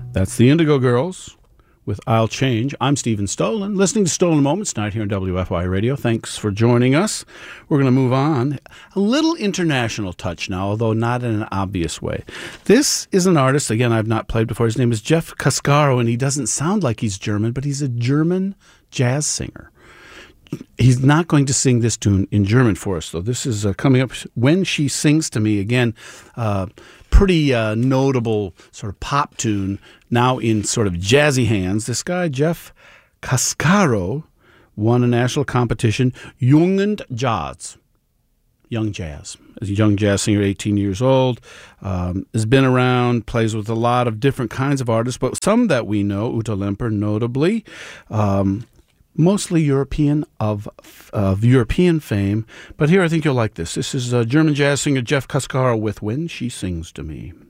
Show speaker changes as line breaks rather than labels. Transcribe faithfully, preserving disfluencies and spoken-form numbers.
That's the Indigo Girls with I'll Change. I'm Stephen Stolen, listening to Stolen Moments tonight here on W F Y Radio. Thanks for joining us. We're going to move on. A little international touch now, although not in an obvious way. This is an artist, again, I've not played before. His name is Jeff Cascaro, and he doesn't sound like he's German, but he's a German jazz singer. He's not going to sing this tune in German for us, though. This is uh, coming up, When She Sings to Me. Again, uh, pretty uh, notable sort of pop tune, now in sort of jazzy hands. This guy, Jeff Cascaro, won a national competition, Jugend Jazz, Young Jazz. As a young jazz singer, eighteen years old, um, has been around, plays with a lot of different kinds of artists, but some that we know, Uta Lemper notably, um, mostly European, of of European fame. But here I think you'll like this. This is uh, German jazz singer Jeff Cascaro with When She Sings to Me.